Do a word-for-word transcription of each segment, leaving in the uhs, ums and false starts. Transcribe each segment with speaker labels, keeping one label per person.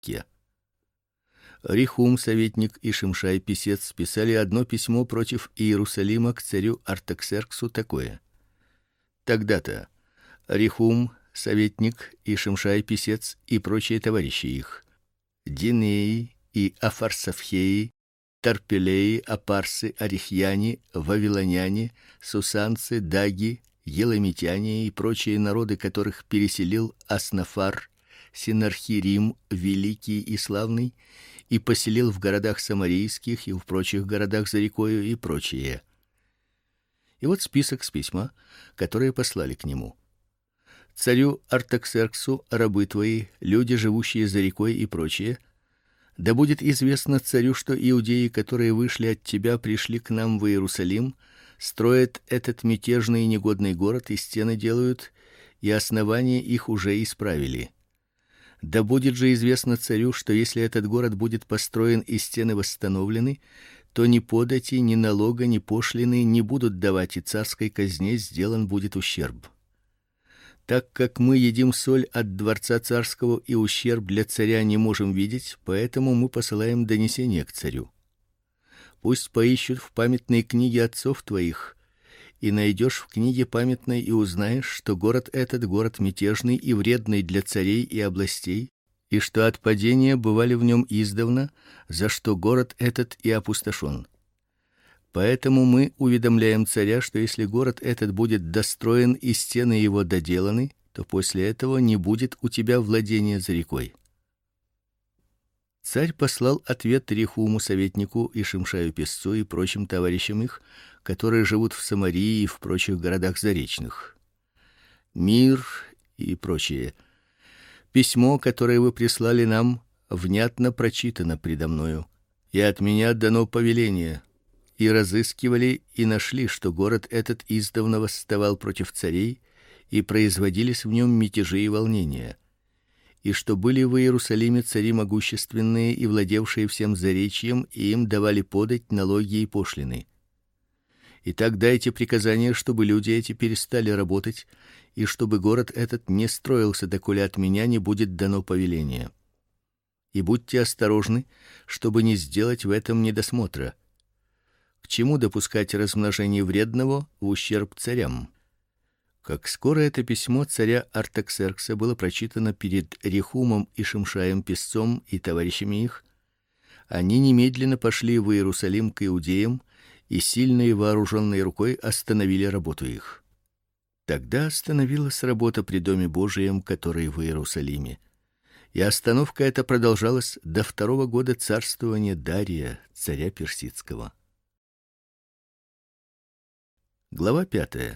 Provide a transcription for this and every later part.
Speaker 1: Дамаске. Рехум, советник, и Шимшай, писец, писали одно письмо против Иерусалима к царю Артаксерксу такое: тогда-то Рехум, советник, и Шимшай, писец, и прочие товарищи их, Динеи и Афарсафхеи, Тарпелеи, Апарсы, Арихьяне, Вавилоняне, Сусанцы, Даги, Еламитяне и прочие народы, которых переселил Аснафар, Синархирим, великий и славный, и поселил в городах самарийских и в прочих городах за рекою, и прочие. И вот список с письма, которые послали к нему: царю Артаксерксу, рабы твои, люди, живущие за рекой, и прочие. Да будет известно царю, что иудеи, которые вышли от тебя, пришли к нам в Иерусалим, строят этот мятежный и негодный город, и стены делают, и основания их уже исправили. Да будет же известно царю, что если этот город будет построен и стены восстановлены, то ни подати, ни налога, ни пошлины не будут давать, и царской казне сделан будет ущерб. Так как мы едим соль от дворца царского и ущерб для царя не можем видеть, поэтому мы посылаем донесение к царю. Пусть поищут в памятной книге отцов твоих, и найдешь в книге памятной, и узнаешь, что город этот город мятежный и вредный для царей и областей, и что от падения бывали в нем издавна, за что город этот и опустошен. Поэтому мы уведомляем царя, что если город этот будет достроен и стены его доделаны, то после этого не будет у тебя владения за рекой. Царь послал ответ Рехуму, советнику, и Шимшаю, писцу, и прочим товарищам их, которые живут в Самарии и в прочих городах заречных. Мир и прочее. Письмо, которое вы прислали нам, внятно прочитано предо мною, и от меня дано повеление. И разыскивали и нашли, что город этот издавна восставал против царей, и производились в нем мятежи и волнения, и что были в Иерусалиме цари могущественные и владевшие всем заречьем, и им давали подать налоги и пошлины. Итак, дайте приказание, чтобы люди эти перестали работать, и чтобы город этот не строился, доколе от меня не будет дано повеление. И будьте осторожны, чтобы не сделать в этом недосмотра. К чему допускать размножение вредного в ущерб царям? Как скоро это письмо царя Артаксеркса было прочитано перед Рехумом и Шимшаем, писцом, и товарищами их, они немедленно пошли в Иерусалим к иудеям и сильной вооруженной рукой остановили работу их. Тогда остановилась работа при доме Божием, который в Иерусалиме. И остановка эта продолжалась до второго года царствования Дария, царя персидского. Глава пятая.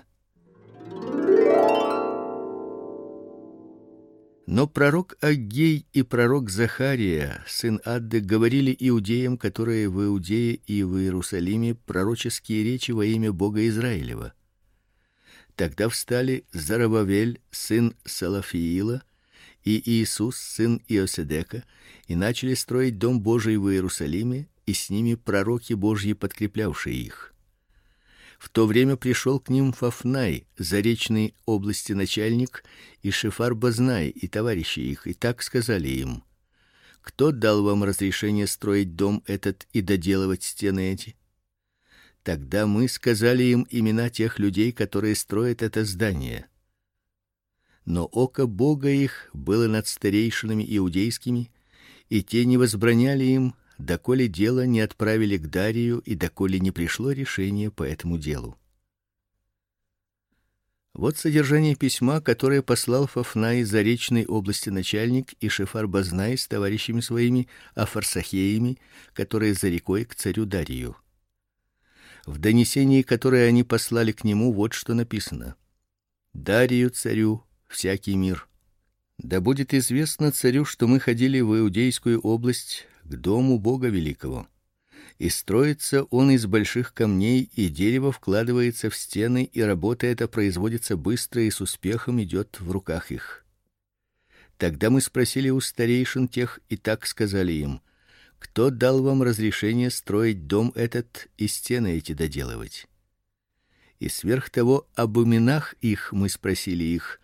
Speaker 1: Но пророк Аггей и пророк Захария, сын Адды, говорили иудеям, которые в Иудее и в Иерусалиме, пророческие речи во имя Бога Израилева. Тогда встали Зарававель, сын Салафиила, и Иисус, сын Иоседека, и начали строить дом Божий в Иерусалиме, и с ними пророки Божьи, подкреплявшие их. В то время пришел к ним Фафнай, заречной области начальник, и Шефар-Бознай, и товарищи их, и так сказали им: кто дал вам разрешение строить дом этот и доделывать стены эти? Тогда мы сказали им имена тех людей, которые строят это здание. Но око Бога их было над старейшинами иудейскими, и те не возбраняли им, доколе дело не отправили к Дарию и доколе не пришло решение по этому делу. Вот содержание письма, которое послал Фафнай, заречной области начальник, и Шефар-Бознай с товарищами своими, Афарсахеями, которые за рекой, к царю Дарию. В донесении, которое они послали к нему, вот что написано: Дарию царю всякий мир. Да будет известно царю, что мы ходили в Иудейскую область к дому Бога великого. И строится он из больших камней, и дерево вкладывается в стены, и работа эта производится быстро и с успехом идет в руках их. Тогда мы спросили у старейшин тех, и так сказали им: кто дал вам разрешение строить дом этот и стены эти доделывать? И сверх того об именах их мы спросили их,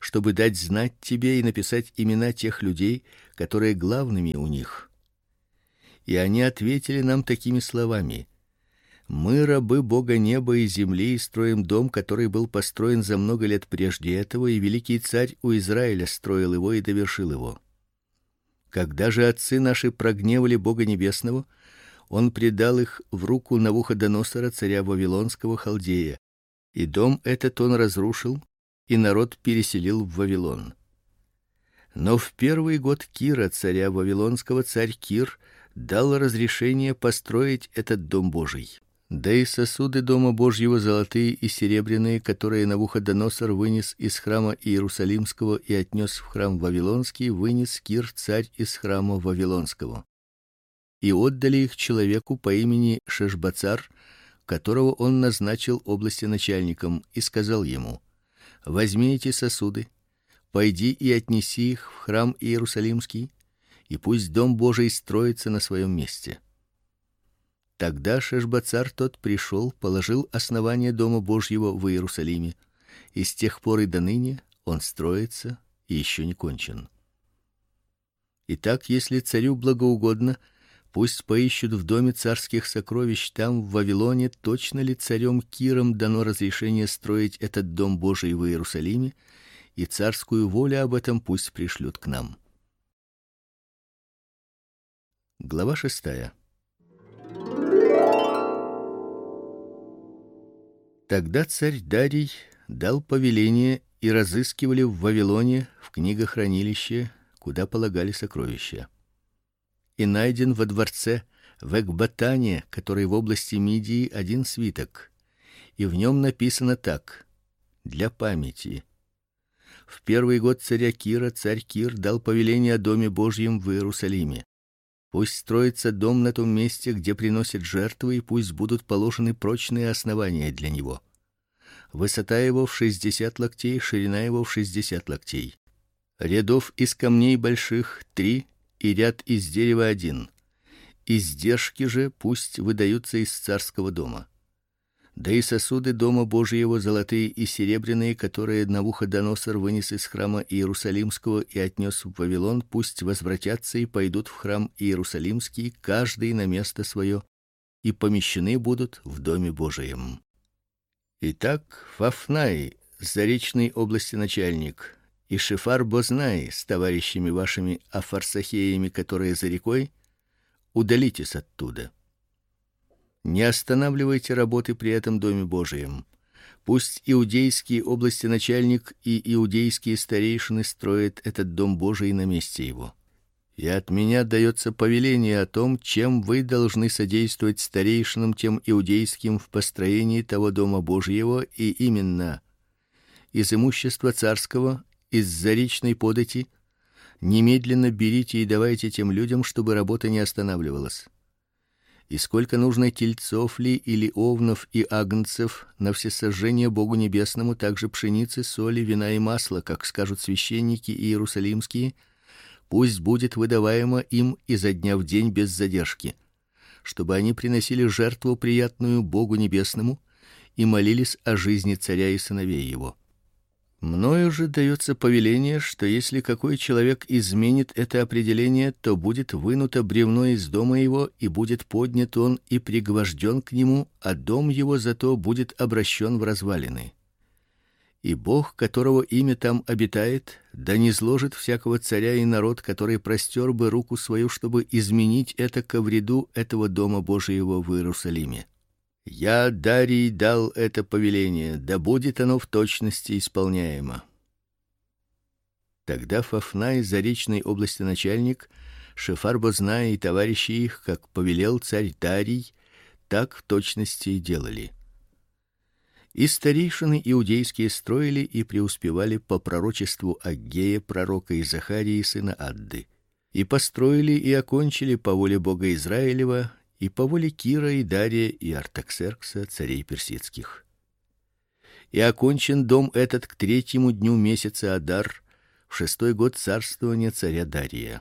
Speaker 1: чтобы дать знать тебе и написать имена тех людей, которые главными у них. И они ответили нам такими словами: мы рабы Бога неба и земли, и строим дом, который был построен за много лет прежде этого, и великий царь у Израиля строил его и довершил его. Когда же отцы наши прогневали Бога небесного, он предал их в руку Навуходоносора, царя вавилонского халдея, и дом этот он разрушил, и народ переселил в Вавилон. Но в первый год Кира, царя вавилонского, царь Кир дал разрешение построить этот дом Божий. Да и сосуды дома Божьего, золотые и серебряные, которые Навуходоносор вынес из храма Иерусалимского и отнес в храм Вавилонский, вынес Кир, царь, из храма Вавилонского. И отдали их человеку по имени Шешбацар, которого он назначил областеначальником, и сказал ему: возьми эти сосуды, пойди и отнеси их в храм Иерусалимский, и пусть дом Божий строится на своем месте. Тогда Шешбацар тот пришел, положил основание дома Божьего в Иерусалиме, и с тех пор и до ныне он строится и еще не кончен. Итак, если царю благоугодно, пусть поищут в доме царских сокровищ там в Вавилоне, точно ли царем Киром дано разрешение строить этот дом Божий в Иерусалиме, и царскую волю об этом пусть пришлют к нам. Глава шестая. Тогда царь Дарий дал повеление, и разыскивали в Вавилоне в книгохранилище, куда полагали сокровища. И найден во дворце в Экбатане, который в области Мидии, один свиток, и в нем написано так: для памяти. В первый год царя Кира царь Кир дал повеление о доме Божьем в Иерусалиме. Пусть строится дом на том месте, где приносят жертвы, и пусть будут положены прочные основания для него. Высота его в шестьдесят локтей, ширина его в шестьдесят локтей. Рядов из камней больших три, и ряд из дерева один. Издержки же пусть выдаются из царского дома. Да и сосуды дома Божьего, золотые и серебряные, которые Навуходоносор вынес из храма Иерусалимского и отнес в Вавилон, пусть возвратятся и пойдут в храм Иерусалимский, каждый на место свое, и помещены будут в доме Божием. Итак, Фафнай, заречной области начальник, и Шефар-Бознай с товарищами вашими афарсахеями, которые за рекой, удалитесь оттуда. Не останавливайте работы при этом доме Божием. Пусть иудейские области начальник и иудейские старейшины строят этот дом Божий на месте его. И от меня дается повеление о том, чем вы должны содействовать старейшинам тем иудейским в построении того дома Божьего, и именно из имущества царского, из заречной подати немедленно берите и давайте тем людям, чтобы работа не останавливалась. И сколько нужно тельцов ли или овнов и агнцев на всесожжение Богу небесному, также пшеницы, соли, вина и масла, как скажут священники иерусалимские, пусть будет выдаваемо им изо дня в день без задержки, чтобы они приносили жертву приятную Богу небесному и молились о жизни царя и сыновей его. Мною же дается повеление, что если какой человек изменит это определение, то будет вынуто бревно из дома его, и будет поднят он и пригвожден к нему, а дом его зато будет обращен в развалины. И Бог, которого имя там обитает, да низложит всякого царя и народ, который простер бы руку свою, чтобы изменить это ко вреду этого дома Божьего в Иерусалиме. Я, Дарий, дал это повеление, да будет оно в точности исполняемо. Тогда Фафнай, заречной области начальник, Шефар-Бознай и товарищи их, как повелел царь Дарий, так в точности и делали. И старейшины иудейские строили и преуспевали по пророчеству Аггея, пророка, и Захарии, сына Адды, и построили и окончили по воле Бога Израилева и по воле Кира и Дария и Артаксеркса, царей персидских. И окончен дом этот к третьему дню месяца Адар, в шестой год царствования царя Дария.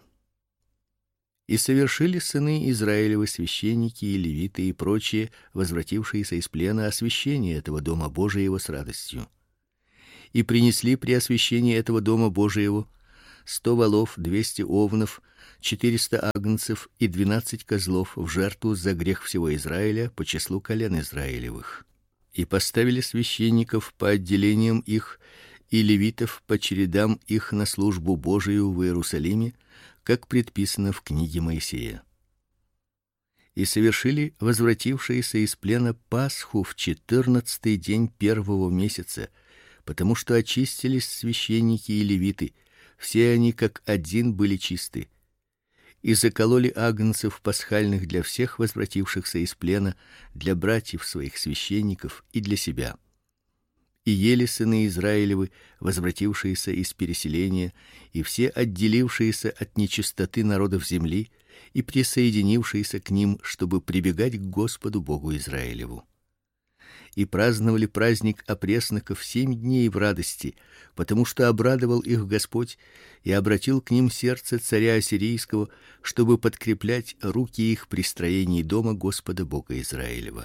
Speaker 1: И совершили сыны Израилевы, священники и левиты и прочие, возвратившиеся из плена, освящение этого дома Божьего с радостью. и принесли при освящении этого дома Божиего сто волов, двести овнов, четыреста агнцев и двенадцать козлов в жертву за грех всего Израиля по числу колен Израилевых. И поставили священников по отделениям их и левитов по чередам их на службу Божию в Иерусалиме, как предписано в книге Моисея. И совершили возвратившиеся из плена Пасху в четырнадцатый день первого месяца, потому что очистились священники и левиты, все они как один были чисты. И закололи агнцев пасхальных для всех возвратившихся из плена, для братьев своих священников и для себя. И ели сыны Израилевы, возвратившиеся из переселения, и все отделившиеся от нечистоты народов земли, и присоединившиеся к ним, чтобы прибегать к Господу Богу Израилеву. И праздновали праздник опресноков семь дней в радости, потому что обрадовал их Господь и обратил к ним сердце царя ассирийского, чтобы подкреплять руки их при строении дома Господа Бога Израилева.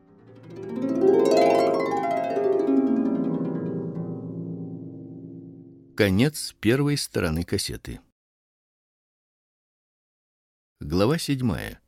Speaker 1: Конец первой стороны кассеты. Глава седьмая.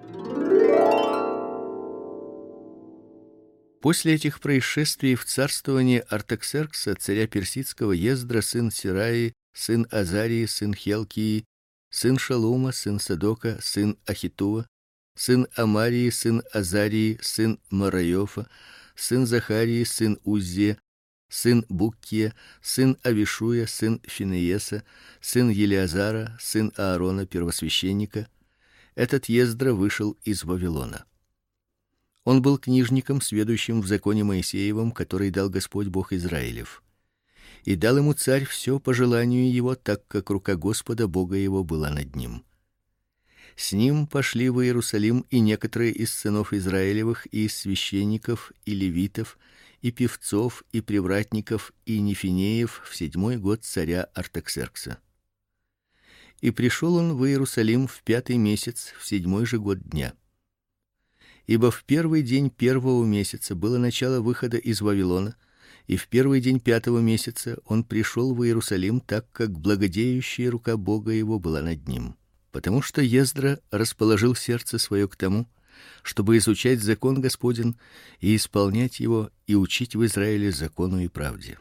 Speaker 1: После этих происшествий в царствовании Артаксеркса, царя персидского, Ездра сын Сираи, сын Азарии, сын Хелкии, сын Шалума, сын Садока, сын Ахитува, сын Амарии, сын Азарии, сын Мараёфа, сын Захарии, сын Уззе, сын Буккия, сын Авишуя, сын Финееса, сын Елиазара, сын Аарона первосвященника. Этот Ездра вышел из Вавилона. Он был книжником, сведущим в законе Моисеевом, который дал Господь Бог Израилев. И дал ему царь все по желанию его, так как рука Господа Бога его была над ним. С ним пошли в Иерусалим и некоторые из сынов Израилевых, и из священников, и левитов, и певцов, и привратников, и нефинеев в седьмой год царя Артаксеркса. И пришел он в Иерусалим в пятый месяц, в седьмой же год дня. Ибо в первый день первого месяца было начало выхода из Вавилона, и в первый день пятого месяца он пришел в Иерусалим, так как благодеющая рука Бога его была над ним. Потому что Ездра расположил сердце свое к тому, чтобы изучать закон Господень и исполнять его, и учить в Израиле закону и правде.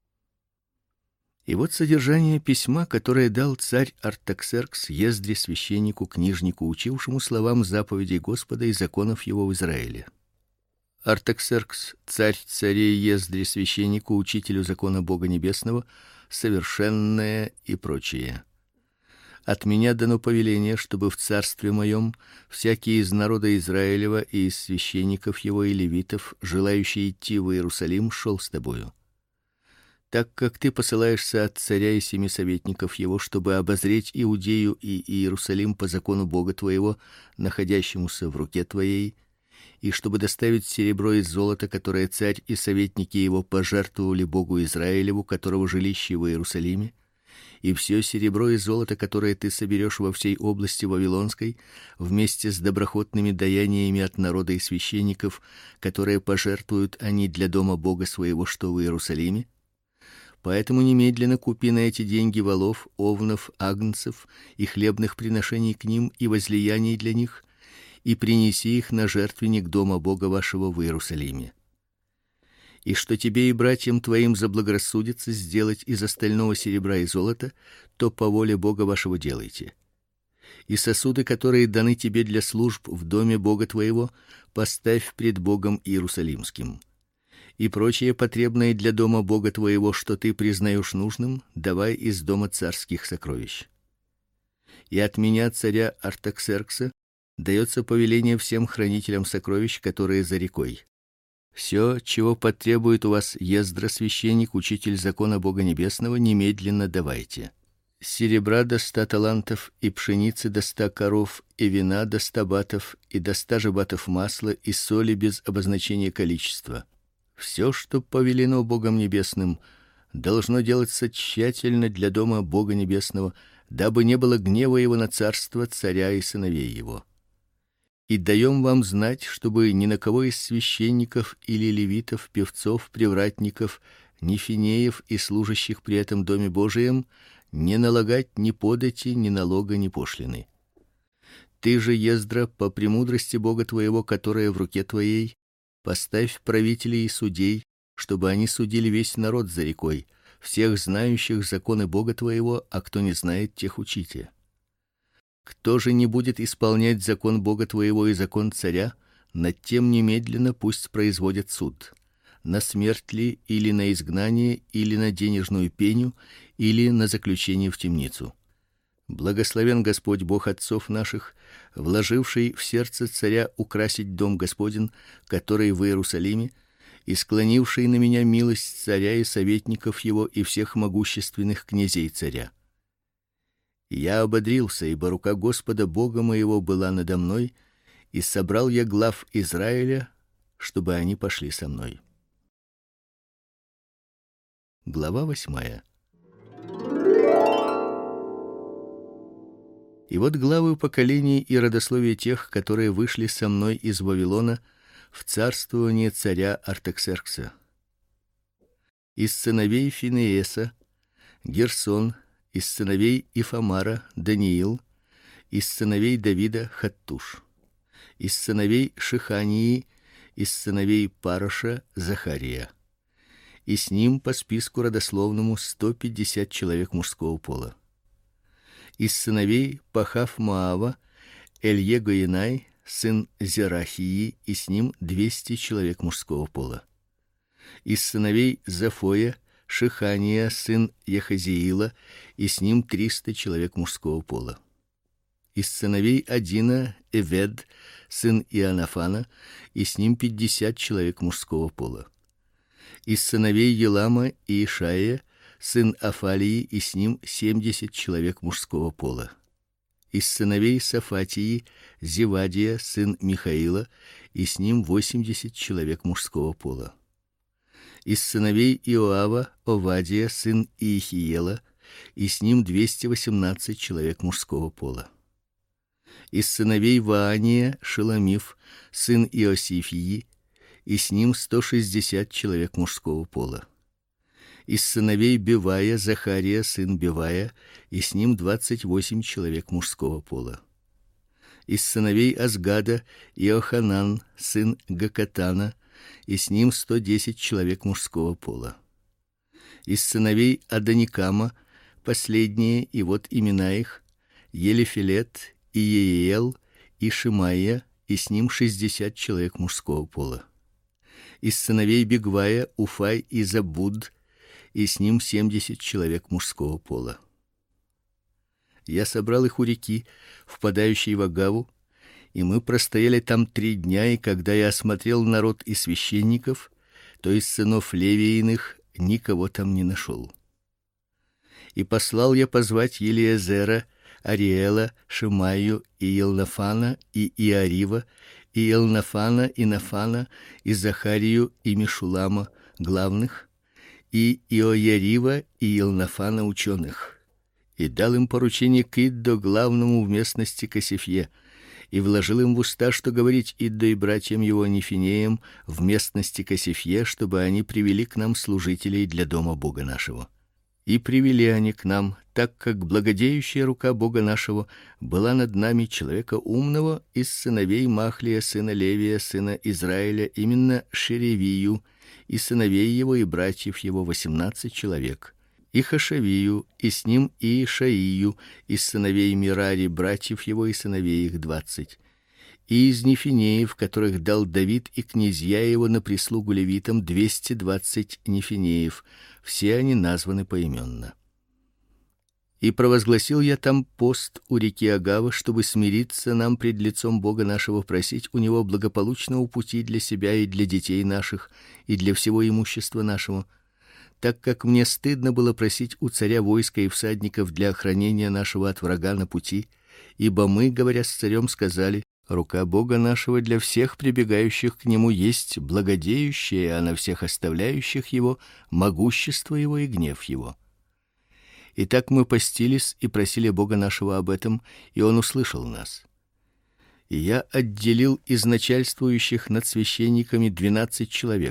Speaker 1: И вот содержание письма, которое дал царь Артаксеркс Ездре, священнику, книжнику, учившему словам заповедей Господа и законов его в Израиле. Артаксеркс, царь царей, Ездре, священнику, учителю закона Бога небесного, совершенное и прочее. От меня дано повеление, чтобы в царстве моем всякий из народа Израилева и из священников его и левитов, желающий идти в Иерусалим, шел с тобою. Так как ты посылаешься от царя и семи советников его, чтобы обозреть Иудею и Иерусалим по закону Бога твоего, находящемуся в руке твоей, и чтобы доставить серебро и золото, которое царь и советники его пожертвовали Богу Израилеву, которого жилище в Иерусалиме, и все серебро и золото, которое ты соберешь во всей области вавилонской, вместе с доброхотными даяниями от народа и священников, которые пожертвуют они для дома Бога своего, что в Иерусалиме. Поэтому немедленно купи на эти деньги волов, овнов, агнцев и хлебных приношений к ним и возлияний для них, и принеси их на жертвенник дома Бога вашего в Иерусалиме. И что тебе и братьям твоим заблагорассудится сделать из остального серебра и золота, то по воле Бога вашего делайте. И сосуды, которые даны тебе для служб в доме Бога твоего, поставь пред Богом Иерусалимским. И прочее потребное для дома Бога твоего, что ты признаешь нужным, давай из дома царских сокровищ. И от меня, царя Артаксеркса, дается повеление всем хранителям сокровищ, которые за рекой. Все, чего потребует у вас Ездра, священник, учитель закона Бога небесного, немедленно давайте. Серебра до ста талантов, и пшеницы до ста коров, и вина до ста батов, и до ста же батов масла, и соли без обозначения количества. Все, что повелено Богом небесным, должно делаться тщательно для дома Бога небесного, дабы не было гнева его на царство царя и сыновей его. И даем вам знать, чтобы ни на кого из священников или левитов, певцов, привратников ни финеев и служащих при этом доме Божием не налагать ни подати, ни налога, ни пошлины. Ты же, Ездра, по премудрости Бога твоего, которая в руке твоей, поставь правителей и судей, чтобы они судили весь народ за рекой, всех знающих законы Бога твоего, а кто не знает, тех учите. Кто же не будет исполнять закон Бога твоего и закон царя, над тем немедленно пусть производят суд. На смерть ли, или на изгнание, или на денежную пеню, или на заключение в темницу. Благословен Господь Бог отцов наших, вложивший в сердце царя украсить дом Господень, который в Иерусалиме, и склонивший на меня милость царя и советников его и всех могущественных князей царя. Я ободрился, ибо рука Господа Бога моего была надо мной, и собрал я глав Израиля, чтобы они пошли со мной. Глава восьмая. И вот главы поколений и родословия тех, которые вышли со мной из Вавилона в царствование царя Артаксеркса. Из сыновей Финееса Герсон, из сыновей Ифамара Даниил, из сыновей Давида Хаттуш, из сыновей Шихании, из сыновей Пароша Захария. И с ним по списку родословному сто пятьдесят человек мужского пола. Из сыновей Пахав-Моава Эльего-Инай, сын Зерахии, и с ним двести человек мужского пола. Из сыновей Зафоя Шихания, сын Яхазиила, и с ним триста человек мужского пола. Из сыновей Адина Эвед, сын Иоаннафана, и с ним пятьдесят человек мужского пола. Из сыновей Елама и Ишая, сын Афалии, и с ним семьдесят человек мужского пола. Из сыновей Сафатии Зевадия, сын Михаила, и с ним восемьдесят человек мужского пола. Из сыновей Иоава Овадия, сын Иехиела, и с ним двести восемнадцать человек мужского пола. Из сыновей Ваания Шеломиф, сын Иосифии, и с ним сто шестьдесят человек мужского пола. Из сыновей Бевая Захария, сын Бевая, и с ним двадцать восемь человек мужского пола. Из сыновей Азгада Иоханан, сын Гакатана, и с ним сто десять человек мужского пола. Из сыновей Адоникама последние, и вот имена их: Елифелет, Иеел и Шимаия, и с ним шестьдесят человек мужского пола. Из сыновей Бигвая Уфай и Забуд, и с ним семьдесят человек мужского пола. Я собрал их у реки, впадающей в Агаву, и мы простояли там три дня, и когда я осмотрел народ и священников, то из сынов Левииных никого там не нашел. И послал я позвать Елиезера, Ариэла, Шимаю и Елнафана и Иарива, и Елнафана и Нафана, и Захарию и Мишулама, главных, и Иоярива и Елнафана, ученых, и дал им поручение к Иддо, главному в местности Касифье, и вложил им в уста, что говорить Иддо и братьям его Нефинеям в местности Касифье, чтобы они привели к нам служителей для дома Бога нашего. И привели они к нам, так как благодеющая рука Бога нашего была над нами, человека умного из сыновей Махлия, сына Левия, сына Израиля, именно Шеревию, и сыновей его и братьев его восемнадцать человек, и Хашавию, и с ним и Ишаию, из сыновей Мирари, братьев его и сыновей их двадцать, и из Нефинеев, которых дал Давид и князья его на прислугу левитам, двести двадцать Нефинеев, все они названы поименно. И провозгласил я там пост у реки Агава, чтобы смириться нам пред лицом Бога нашего, просить у него благополучного пути для себя и для детей наших и для всего имущества нашего, так как мне стыдно было просить у царя войска и всадников для охранения нашего от врага на пути, ибо мы, говоря с царем, сказали: рука Бога нашего для всех прибегающих к нему есть благодеющая, а на всех оставляющих его могущество его и гнев его. Итак, мы постились и просили Бога нашего об этом, и он услышал нас. И я отделил из начальствующих над священниками двенадцать человек,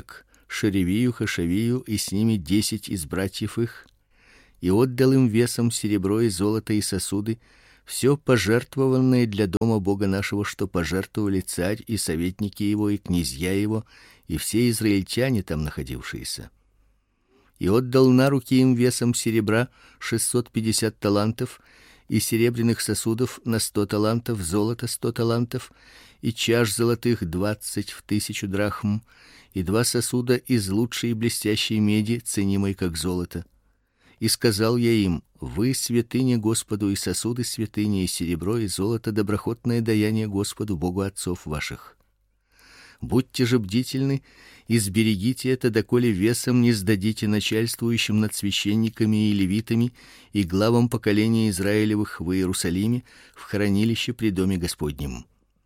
Speaker 1: Шеревию, Хашавию и с ними десять из братьев их, и отдал им весом серебро и золото и сосуды, все пожертвованное для дома Бога нашего, что пожертвовали царь и советники его и князья его и все израильтяне там находившиеся. И отдал на руки им весом серебра шестьсот пятьдесят талантов и серебряных сосудов на сто талантов, золота сто талантов и чаш золотых двадцать в тысячу драхм и два сосуда из лучшей блестящей меди, ценимой как золото. И сказал я им: вы святыня Господу, и сосуды святыни, и серебро и золото доброхотное даяние Господу Богу отцов ваших. Будьте же бдительны и сберегите это, доколе весом не сдадите начальствующим над священниками и левитами и главам поколения Израилевых в Иерусалиме в хранилище при доме Господнем.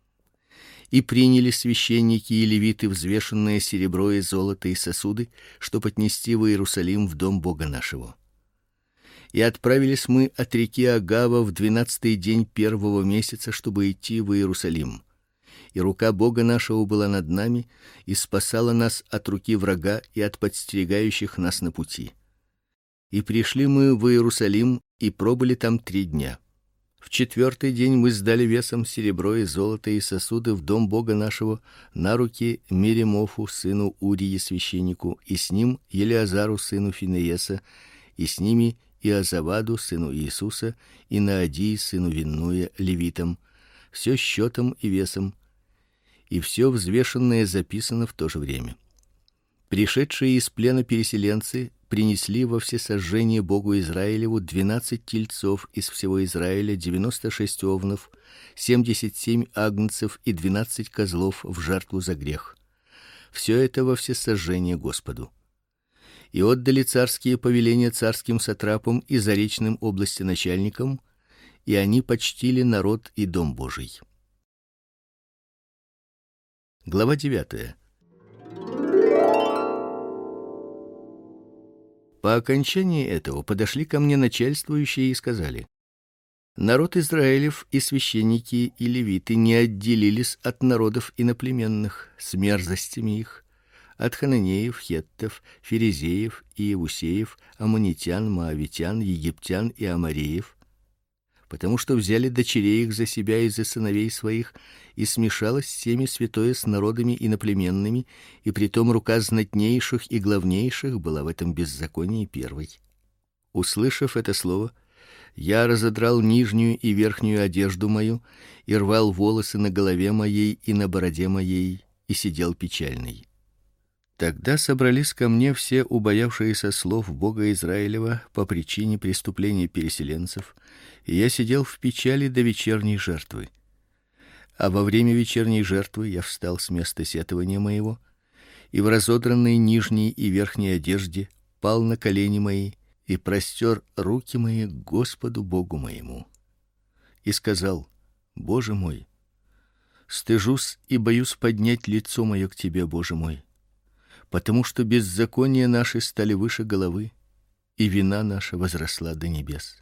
Speaker 1: И приняли священники и левиты взвешенное серебро и золото и сосуды, чтоб отнести в Иерусалим в дом Бога нашего. И отправились мы от реки Агава в двенадцатый день первого месяца, чтобы идти в Иерусалим. И рука Бога нашего была над нами и спасала нас от руки врага и от подстерегающих нас на пути. И пришли мы в Иерусалим и пробыли там три дня. В четвертый день мы сдали весом серебро и золото и сосуды в дом Бога нашего на руки Меремофу сыну Урии священнику, и с ним Елиазару сыну Финееса, и с ними Иозаваду сыну Иисуса, и Наадии сыну Виннуя левитам, все счетом и весом, и все взвешенное записано в то же время. Пришедшие из плена переселенцы принесли во всесожжение Богу Израилеву двенадцать тельцов из всего Израиля, девяносто шесть овнов, семьдесят семь агнцев и двенадцать козлов в жертву за грех. Все это во всесожжение Господу. И отдали царские повеления царским сатрапам и заречным областеначальникам, и они почтили народ и дом Божий. Глава девятая. По окончании этого подошли ко мне начальствующие и сказали: народ Израилев и священники и левиты не отделились от народов иноплеменных с мерзостями их, от хананеев, хеттов, ферезеев и иевусеев, аммонитян, моавитян, египтян и амореев, потому что взяли дочерей их за себя и за сыновей своих, и смешалось семя святое с народами иноплеменными, и притом рука знатнейших и главнейших была в этом беззаконии первой. Услышав это слово, я разодрал нижнюю и верхнюю одежду мою и рвал волосы на голове моей и на бороде моей, и сидел печальный. Тогда собрались ко мне все убоявшиеся слов Бога Израилева по причине преступления переселенцев, и я сидел в печали до вечерней жертвы. А во время вечерней жертвы я встал с места сетования моего и в разодранной нижней и верхней одежде пал на колени мои и простер руки мои к Господу Богу моему и сказал: Боже мой, стыжусь и боюсь поднять лицо мое к тебе, Боже мой, потому что беззакония наши стали выше головы, и вина наша возросла до небес.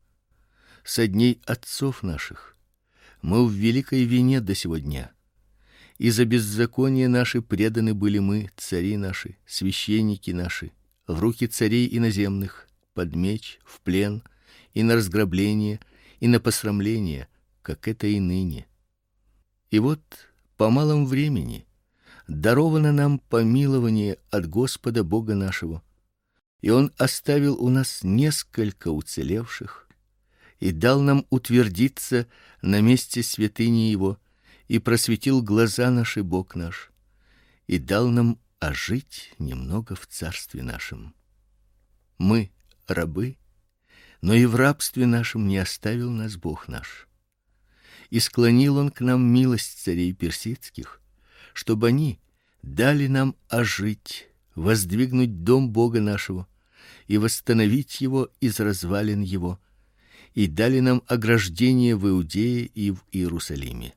Speaker 1: Со дней отцов наших мы в великой вине до сего дня, и за беззаконие наши преданы были мы, цари наши, священники наши, в руки царей иноземных, под меч, в плен, и на разграбление, и на посрамление, как это и ныне. И вот по малом времени даровано нам помилование от Господа Бога нашего, и Он оставил у нас несколько уцелевших и дал нам утвердиться на месте святыни его, и просветил глаза наши Бог наш, и дал нам ожить немного в царстве нашем. Мы рабы, но и в рабстве нашем не оставил нас Бог наш. И склонил Он к нам милость царей персидских, чтобы они дали нам ожить, воздвигнуть дом Бога нашего и восстановить его из развалин его, и дали нам ограждение в Иудее и в Иерусалиме.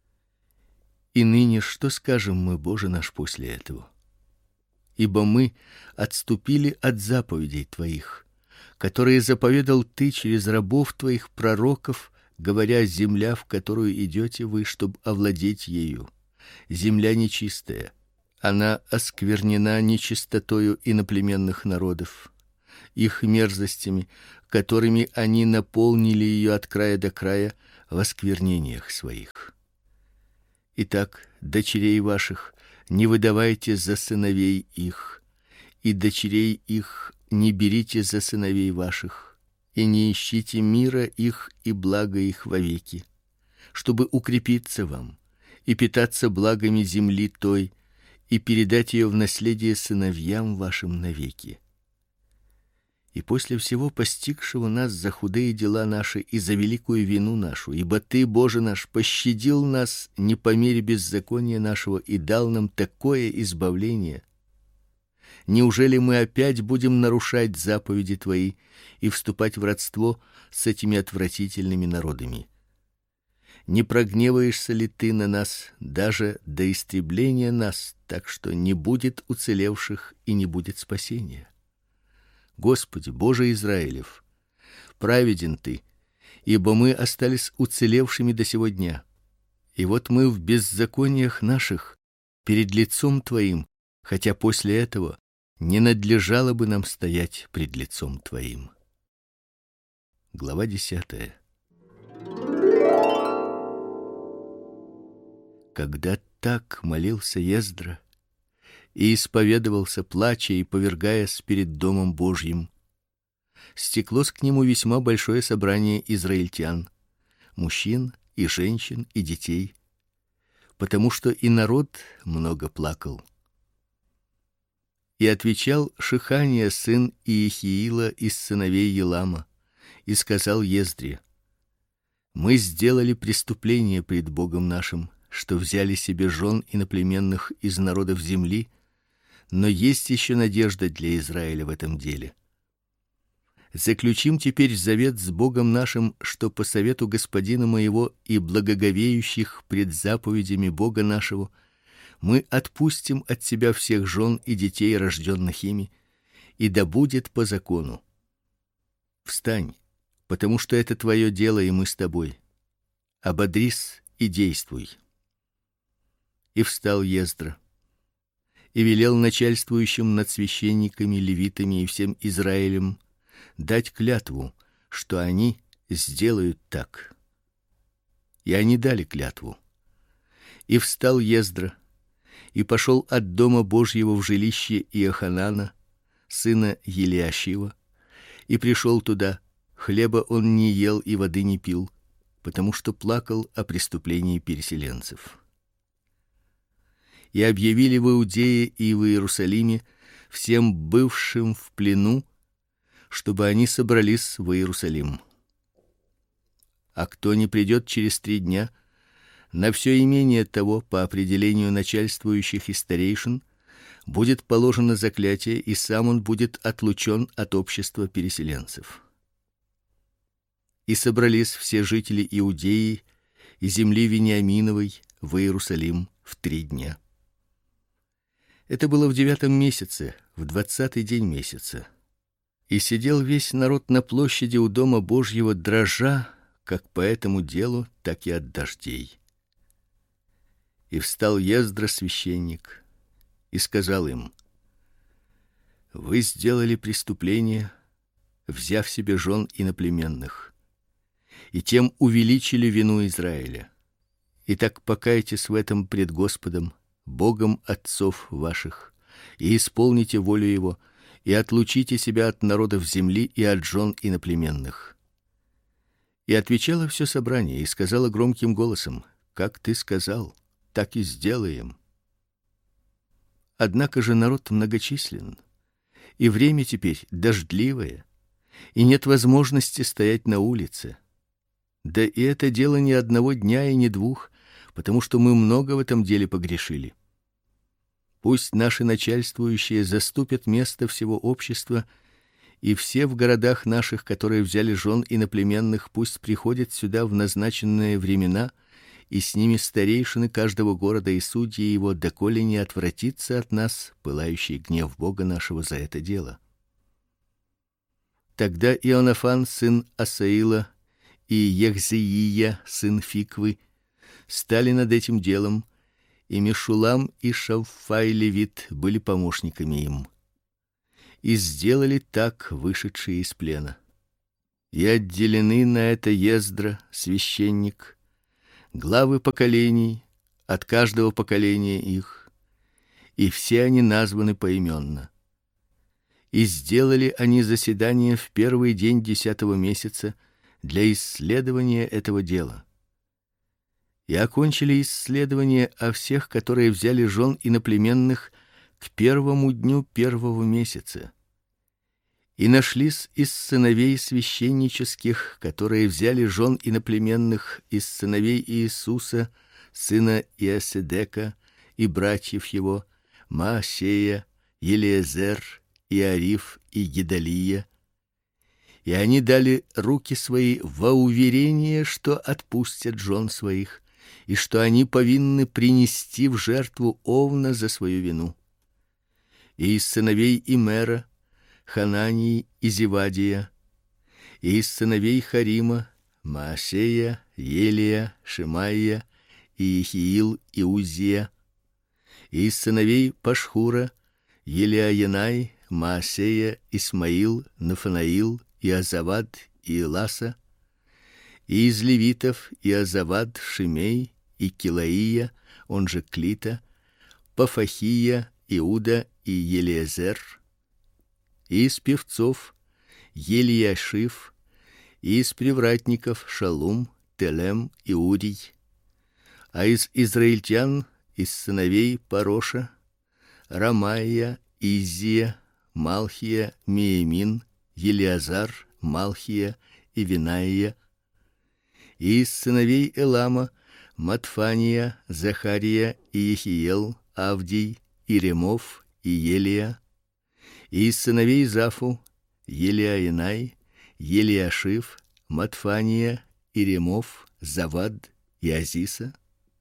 Speaker 1: И ныне что скажем мы, Боже наш, после этого? Ибо мы отступили от заповедей твоих, которые заповедал ты через рабов твоих пророков, говоря: земля, в которую идете вы, чтобы овладеть ею, земля нечистая, Она осквернена нечистотою иноплеменных народов, их мерзостями, которыми они наполнили ее от края до края в осквернениях своих. Итак, дочерей ваших не выдавайте за сыновей их, и дочерей их не берите за сыновей ваших, и не ищите мира их и блага их вовеки, чтобы укрепиться вам и питаться благами земли той, и передать ее в наследие сыновьям вашим навеки. И после всего постигшего нас за худые дела наши и за великую вину нашу, ибо Ты, Боже наш, пощадил нас не по мере беззакония нашего и дал нам такое избавление, неужели мы опять будем нарушать заповеди Твои и вступать в родство с этими отвратительными народами? Не прогневаешься ли Ты на нас даже до истребления нас, так что не будет уцелевших и не будет спасения? Господи, Боже Израилев, праведен Ты, ибо мы остались уцелевшими до сего дня. И вот мы в беззакониях наших перед лицом Твоим, хотя после этого не надлежало бы нам стоять пред лицом Твоим. Глава десятая. Когда так молился Ездра и исповедовался, плача и повергаясь перед домом Божьим, стеклось к нему весьма большое собрание израильтян, мужчин и женщин и детей, потому что и народ много плакал. И отвечал Шехания, сын Иехиила из сыновей Елама, и сказал Ездре: Мы сделали преступление пред Богом нашим, что взяли себе жен иноплеменных из народов земли, но есть еще надежда для Израиля в этом деле. Заключим теперь завет с Богом нашим, что по совету господина моего и благоговеющих пред заповедями Бога нашего мы отпустим от себя всех жен и детей, рожденных ими, и да будет по закону. Встань, потому что это твое дело, и мы с тобой. Ободрись и действуй. И встал Ездра, и велел начальствующим над священниками, левитами и всем Израилем дать клятву, что они сделают так. И они дали клятву. И встал Ездра, и пошел от дома Божьего в жилище Иоханана, сына Елиашива, и пришел туда. Хлеба он не ел и воды не пил, потому что плакал о преступлении переселенцев. И объявили в Иудее и в Иерусалиме всем бывшим в плену, чтобы они собрались в Иерусалим. А кто не придет через три дня, на все имение того по определению начальствующих и старейшин будет положено заклятие, и сам он будет отлучен от общества переселенцев. И собрались все жители Иудеи и земли Вениаминовой в Иерусалим в три дня. Это было в девятом месяце, в двадцатый день месяца. И сидел весь народ на площади у дома Божьего, дрожа, как по этому делу, так и от дождей. И встал Ездра священник и сказал им: Вы сделали преступление, взяв себе жен иноплеменных, и тем увеличили вину Израиля. Итак, покайтесь в этом пред Господом, Богом отцов ваших, и исполните волю его, и отлучите себя от народов земли и от жен иноплеменных. И отвечало все собрание и сказало громким голосом: Как ты сказал, так и сделаем. Однако же народ многочислен, и время теперь дождливое, и нет возможности стоять на улице. Да и это дело не одного дня и не двух, потому что мы много в этом деле погрешили. Пусть наши начальствующие заступят место всего общества, и все в городах наших, которые взяли жен иноплеменных, пусть приходят сюда в назначенные времена, и с ними старейшины каждого города и судьи его, доколе не отвратится от нас пылающий гнев Бога нашего за это дело. Тогда Ионафан, сын Асаила, и Ехзеия, сын Фиквы, стали над этим делом, и Мешулам и Шавфай левит были помощниками им. И сделали так вышедшие из плена. И отделены на это Ездра, священник, главы поколений от каждого поколения их, и все они названы поименно. И сделали они заседание в первый день десятого месяца для исследования этого дела. И окончили исследование о всех, которые взяли жен иноплеменных к первому дню первого месяца. И нашлись из сыновей священнических, которые взяли жен иноплеменных из сыновей Иисуса, сына Иоседека, и братьев его, Маасея, Елиезер, Иариф и Гедалия. И они дали руки свои во уверение, что отпустят жен своих, и что они повинны принести в жертву овна за свою вину. И из сыновей Имера Ханании и Зевадия, и из сыновей Харима Маасея, Елия, Шемаия и Иехиил и Узия, и из сыновей Пашхура Елиаенай, Маасея, Исмаил, Нафанаил, Иозавад и Иласа, и из левитов Иозавад, Шимей и Килаия, он же Клита, Пафахия, Иуда и Елиезер, и из певцов Елиашив, и из привратников Шалум, Телем и Урий, а из израильтян из сыновей Пароша Рамаия, Изия, Малхия, Миемин, Елиазар, Малхия и Винаия, и из сыновей Элама Матфания, Захария и Ехиел, Авдий, Иремов и Елия, и из сыновей Зафу Елиаенай, Елиашив, Матфания, Иремов, Завад и Азиса,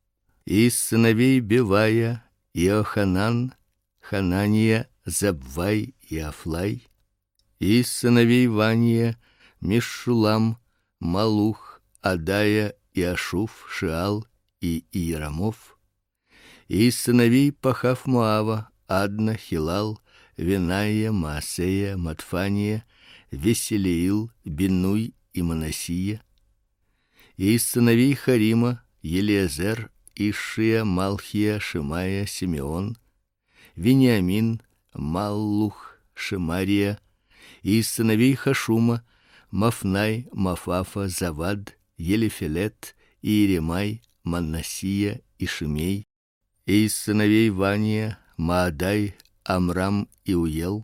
Speaker 1: и из сыновей Бевая Иоханан, Ханания, Забвай и Афлай, и из сыновей Вания Мешулам, Малух, Адая и Ашуф, Шиал и Иерамов, и из сыновей Пахав-Моава Адна, Хилал, Виная, Маасея, Матфания, Веселиил, Бинуй и Манасия, и из сыновей Харима Елиезер, Ишия, Малхия, Шимая, Симеон, Вениамин, Маллух, Шемария, и из сыновей Хашума Мафнай, Мафафа, Завад, Елифелет, Иеремай, Манасия и Шимей, и из сыновей Вания Маадай, Амрам и Уел,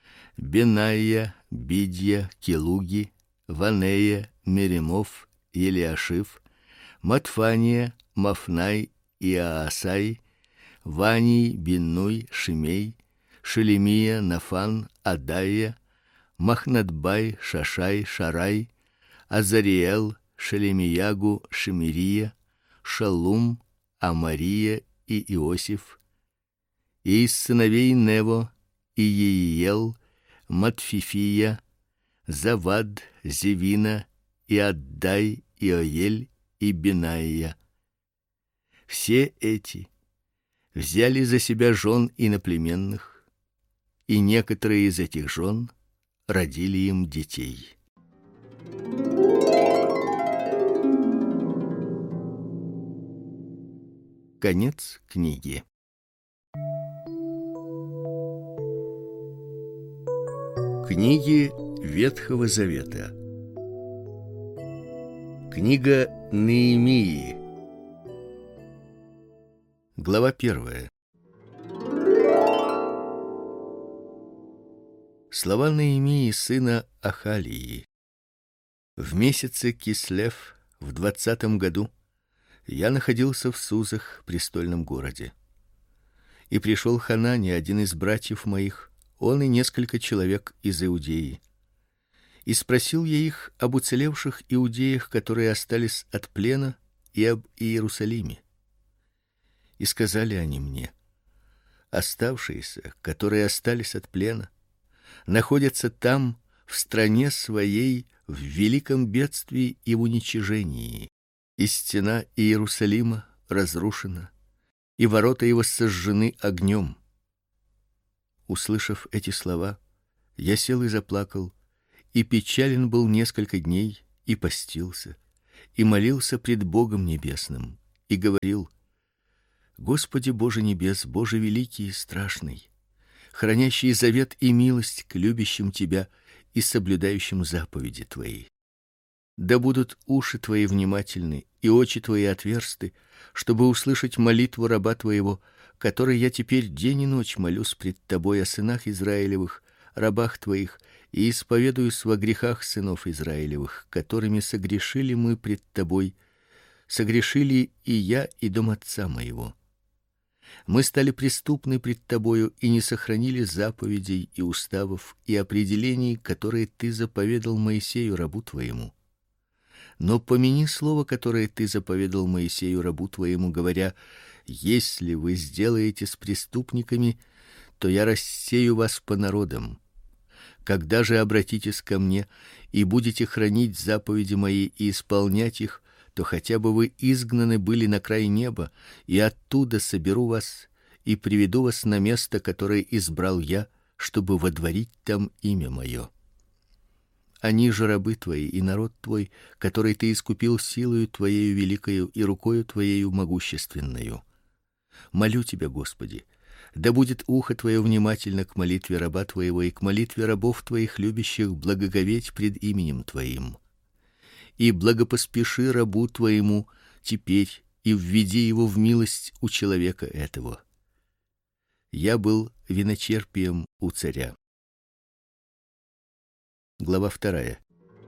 Speaker 1: Бенаия, Бидья, Келуги, Ванея, Меремов, Елиашив, Матфания, Мафнай и Аасай, Ваний, Бинуй, Шимей, Шелемия, Нафан, Адая, Махнадбай, Шашай, Шарай, Азариэл, Шелемиягу, Шемирия, Шалум, Амария и Иосиф, и из сыновей Нево Иеиел, Матфифия, Завад, Зевина, и Аддай, Иоель и Бенаия. Все эти взяли за себя жен иноплеменных, и некоторые из этих жен родили им детей. Конец книги. Книги Ветхого Завета. Книга Неемии. Глава первая. Слова Неемии сына Ахалии. В месяце Кислев в двадцатом году я находился в Сузах, престольном городе. И пришел Ханани, один из братьев моих, он и несколько человек из Иудеи. И спросил я их об уцелевших иудеях, которые остались от плена, и об Иерусалиме. И сказали они мне: оставшиеся, которые остались от плена, находятся там, в стране своей, в великом бедствии и в уничижении. И стена Иерусалима разрушена, и ворота его сожжены огнем. Услышав эти слова, я сел и заплакал, и печален был несколько дней, и постился, и молился пред Богом небесным, и говорил: Господи Боже небес, Боже великий и страшный, хранящий завет и милость к любящим тебя и соблюдающим заповеди твои. Да будут уши твои внимательны и очи твои отверсты, чтобы услышать молитву раба твоего, которой я теперь день и ночь молюсь пред тобой о сынах Израилевых, рабах твоих, и исповедуюсь во грехах сынов Израилевых, которыми согрешили мы пред тобой, согрешили и я, и дом отца моего. Мы стали преступны пред тобою и не сохранили заповедей и уставов и определений, которые ты заповедал Моисею рабу твоему. Но помяни слово, которое ты заповедал Моисею рабу твоему, говоря: если вы сделаете с преступниками, то я рассею вас по народам. Когда же обратитесь ко мне и будете хранить заповеди мои и исполнять их, то хотя бы вы изгнаны были на край неба, и оттуда соберу вас и приведу вас на место, которое избрал я, чтобы водворить там имя мое. Они же рабы твои и народ твой, который ты искупил силою твоею великою и рукою твоею могущественною. Молю тебя, Господи, да будет ухо твое внимательно к молитве раба твоего и к молитве рабов твоих, любящих благоговеть пред именем твоим. И благопоспеши рабу твоему теперь и введи его в милость у человека этого. Я был виночерпием у царя. Глава вторая.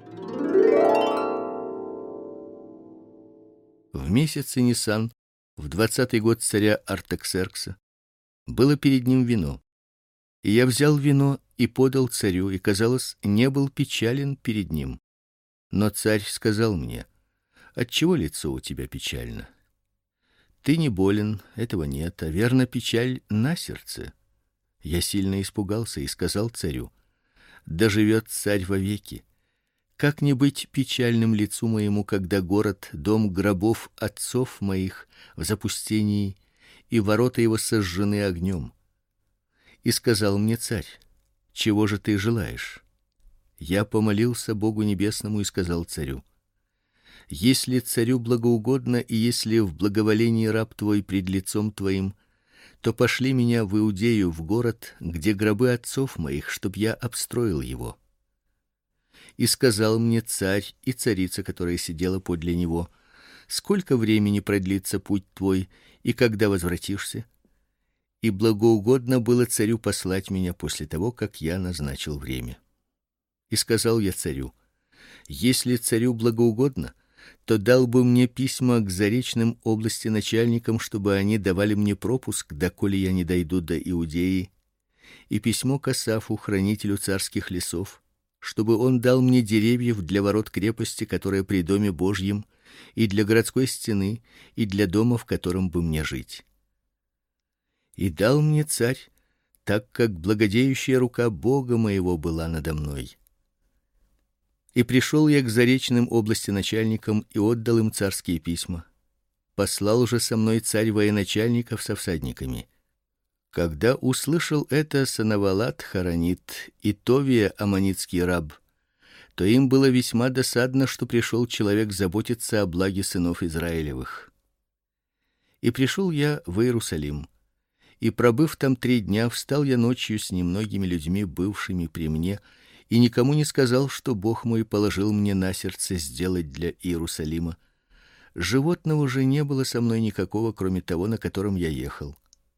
Speaker 1: В месяце Нисан, в двадцатый год царя Артаксеркса, было перед ним вино. И я взял вино и подал царю, и, казалось, не был печален перед ним. Но царь сказал мне: отчего лицо у тебя печально? Ты не болен, этого нет, а верно печаль на сердце. Я сильно испугался и сказал царю: да живет царь вовеки. Как не быть печальным лицу моему, когда город, дом гробов отцов моих в запустении, и ворота его сожжены огнем? И сказал мне царь: чего же ты желаешь? Я помолился Богу небесному и сказал царю: если царю благоугодно и если в благоволении раб твой пред лицом твоим, то пошли меня в Иудею, в город, где гробы отцов моих, чтоб я обстроил его. И сказал мне царь и царица, которая сидела подле него: сколько времени продлится путь твой, и когда возвратишься? И благоугодно было царю послать меня после того, как я назначил время. И сказал я царю: если царю благоугодно, то дал бы мне письма к заречным области начальникам, чтобы они давали мне пропуск, доколе я не дойду до Иудеи, и письмо к Асафу, хранителю царских лесов, чтобы он дал мне деревьев для ворот крепости, которая при доме Божьем, и для городской стены, и для дома, в котором бы мне жить. И дал мне царь, так как благодеющая рука Бога моего была надо мной. И пришел я к заречным области начальникам и отдал им царские письма. Послал же со мной царь военачальников со всадниками. Когда услышал это Санавалат хоронит и Товия аммонитский раб, то им было весьма досадно, что пришел человек заботиться о благе сынов Израилевых. И пришел я в Иерусалим, и пробыв там три дня, встал я ночью с немногими людьми, бывшими при мне, и никому не сказал, что Бог мой положил мне на сердце сделать для Иерусалима. Животного же не было со мной никакого, кроме того, на котором я ехал.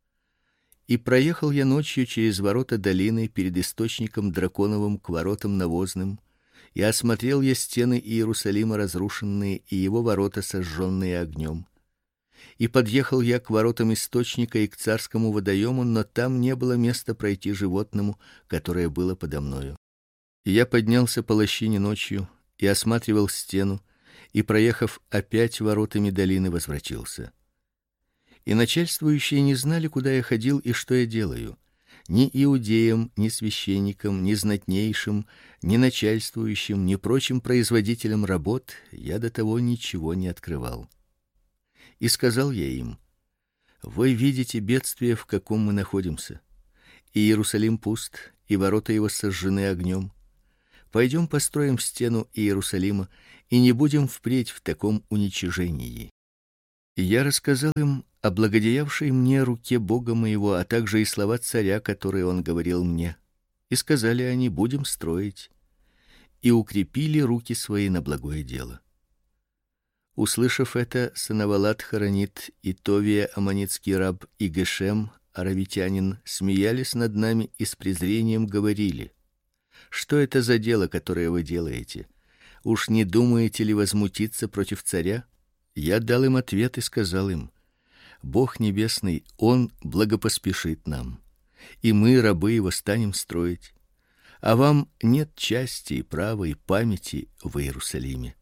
Speaker 1: И проехал я ночью через ворота долины перед источником драконовым к воротам навозным, и осмотрел я стены Иерусалима разрушенные и его ворота сожженные огнем. И подъехал я к воротам источника и к царскому водоему, но там не было места пройти животному, которое было подо мною. И я поднялся по лощине ночью и осматривал стену, и, проехав опять воротами долины, возвратился. И начальствующие не знали, куда я ходил и что я делаю. Ни иудеям, ни священникам, ни знатнейшим, ни начальствующим, ни прочим производителям работ я до того ничего не открывал. И сказал я им: Вы видите бедствие, в каком мы находимся. И Иерусалим пуст, и ворота его сожжены огнем. Пойдем построим стену Иерусалима и не будем впредь в таком уничижении. И я рассказал им о благодеявшей мне руке Бога моего, а также и слова царя, которые он говорил мне. И сказали они: будем строить. И укрепили руки свои на благое дело. Услышав это, Санавалат хоронит и Товия аммонитский раб и Гешем аравитянин смеялись над нами и с презрением говорили: что это за дело, которое вы делаете? Уж не думаете ли возмутиться против царя? Я дал им ответ и сказал им: Бог небесный, он благопоспешит нам, и мы, рабы его, станем строить. А вам нет части и права и памяти в Иерусалиме.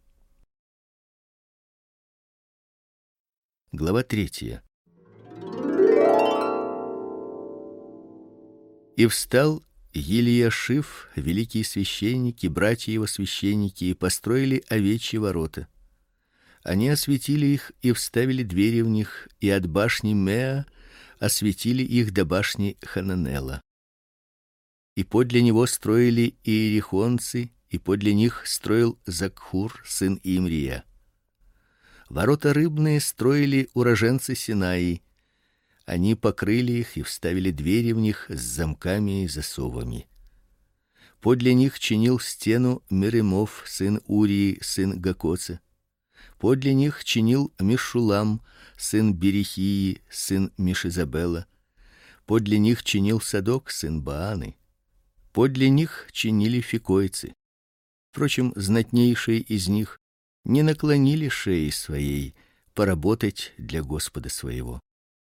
Speaker 1: Глава третья. И встал Елиашив, великий священник, и братья его священники, и построили овечьи ворота. Они осветили их и вставили двери в них, и от башни Меа осветили их до башни Хананела. И подле него строили иерихонцы, и подле них строил Закхур, сын Имрия. Ворота рыбные строили уроженцы Синаи. Они покрыли их и вставили двери в них с замками и засовами. Подле них чинил стену Меремов, сын Урии, сын Гакоца. Подле них чинил Мешулам, сын Берихии, сын Мишизабела. Подле них чинил Садок, сын Бааны. Подле них чинили фикойцы. Впрочем, знатнейшие из них не наклонили шеи своей поработать для Господа своего.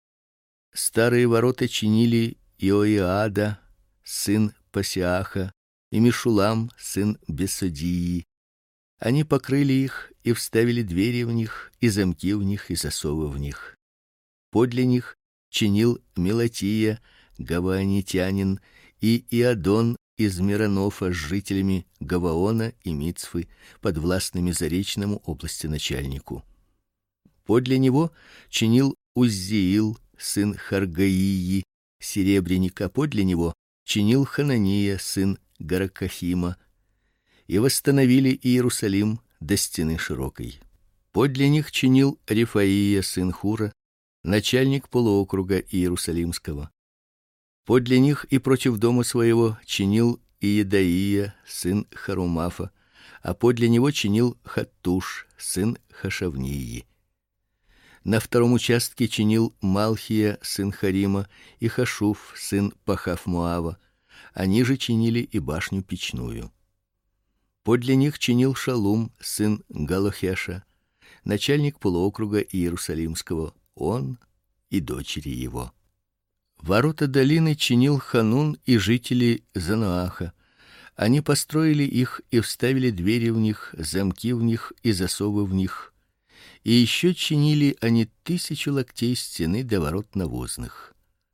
Speaker 1: Старые ворота чинили Иоиада, сын Пасиаха, и Мешулам, сын Бесодии. Они покрыли их и вставили двери в них, и замки в них, и засовы в них. Подле них чинил Мелатия, гаваонитянин, и Иадон из Миронофа с жителями Гаваона и Мицфы, подвластными Заречному области начальнику. Подле него чинил Уззиил, сын Харгаии, серебряник, а подле него чинил Ханания, сын Гаракахима, и восстановили Иерусалим до стены широкой. Подле них чинил Рефаия, сын Хура, начальник полуокруга Иерусалимского. Подле них и против дома своего чинил Иедаия, сын Харумафа, а подле него чинил Хаттуш, сын Хашавнии. На втором участке чинил Малхия, сын Харима, и Хашуф, сын Пахав-Моава. Они же чинили и башню печную. Подле них чинил Шалум, сын Галохеша, начальник полуокруга Иерусалимского, он и дочери его. Ворота долины чинил Ханун и жители Занааха. Они построили их и вставили двери в них, замки в них и засовы в них. И еще чинили они тысячу локтей стены до ворот навозных.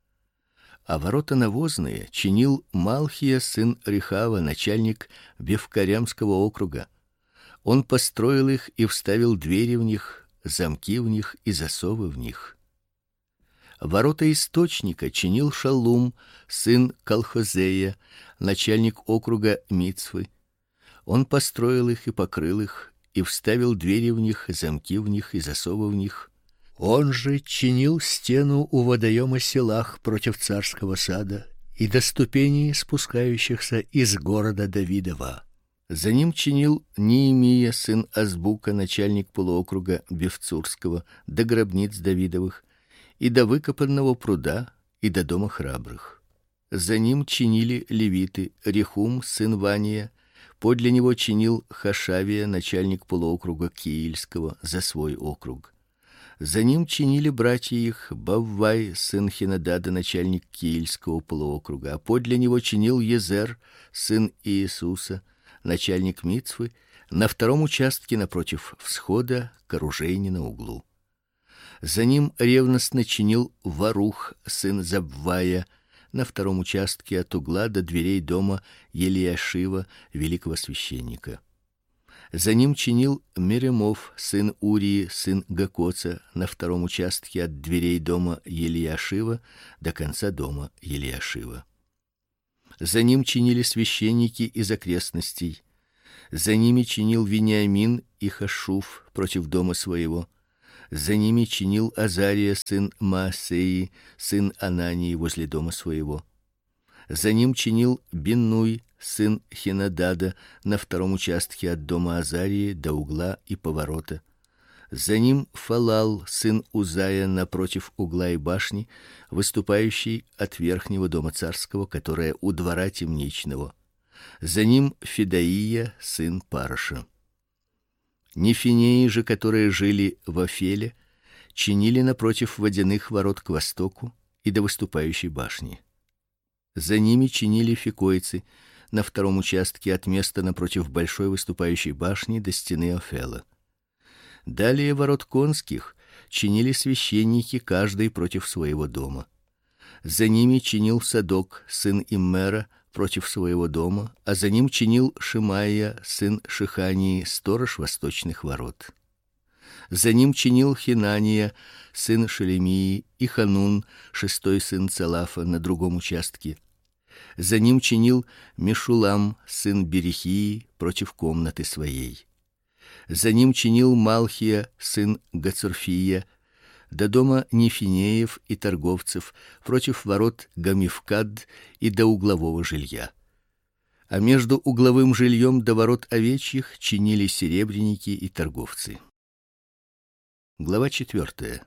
Speaker 1: А ворота навозные чинил Малхия, сын Рехава, начальник Бевкарямского округа. Он построил их и вставил двери в них, замки в них и засовы в них. Ворота источника чинил Шалум, сын Колхозея, начальник округа Мицфы. Он построил их и покрыл их, и вставил двери в них, замки в них и засовы в них. Он же чинил стену у водоема Селах против царского сада и до ступеней, спускающихся из города Давидова. За ним чинил Неемия, сын Азбука, начальник полуокруга Бевцурского, до гробниц Давидовых, и до выкопанного пруда, и до дома храбрых. За ним чинили левиты: Рехум, сын Вания, подле него чинил Хашавия, начальник полуокруга Киильского, за свой округ. За ним чинили братья их: Баввай, сын Хинадада, начальник Киильского полуокруга, а подле него чинил Езер, сын Иисуса, начальник Мицфы, на втором участке напротив всхода к оружейне на углу. За ним ревностно чинил Варух, сын Забвая, на втором участке от угла до дверей дома Елиашива, великого священника. За ним чинил Меремов, сын Урии, сын Гакоца, на втором участке от дверей дома Елиашива до конца дома Елиашива. За ним чинили священники из окрестностей. За ними чинил Вениамин и Хашуф против дома своего. За ними чинил Азария, сын Маасеи, сын Анании, возле дома своего. За ним чинил Биннуй, сын Хенадада, на втором участке от дома Азарии до угла и поворота. За ним Фалал, сын Узая, напротив угла и башни, выступающий от верхнего дома царского, которое у двора темничного. За ним Федаия, сын Параша. Нефинеи же, которые жили в Афеле, чинили напротив водяных ворот к востоку и до выступающей башни. За ними чинили фикойцы на втором участке от места напротив большой выступающей башни до стены Афела. Далее ворот конских чинили священники, каждый против своего дома. За ними чинил Садок, сын Иммера, против своего дома, а за ним чинил Шимаия, сын Шихании, сторож восточных ворот. За ним чинил Хинания, сын Шелемии, и Ханун, шестой сын Цалафа, на другом участке. За ним чинил Мешулам, сын Берихии, против комнаты своей. За ним чинил Малхия, сын Гацурфия, до дома Нефинеев и торговцев, против ворот Гамифкад и до углового жилья. А между угловым жильем до ворот овечьих чинили серебряники и торговцы. Глава четвертая.